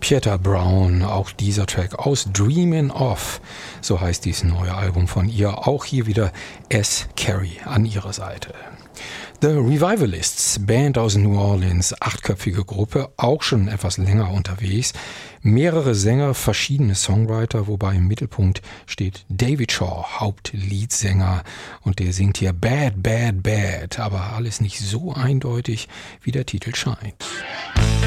Pieta Brown, auch dieser Track aus Dreamin' Of, so heißt dieses neue Album von ihr, auch hier wieder S. Carey an ihrer Seite. The Revivalists, Band aus New Orleans, 8-köpfige Gruppe, auch schon etwas länger unterwegs, mehrere Sänger, verschiedene Songwriter, wobei im Mittelpunkt steht David Shaw, Hauptleadsänger, und der singt hier Bad, Bad, Bad, aber alles nicht so eindeutig, wie der Titel scheint.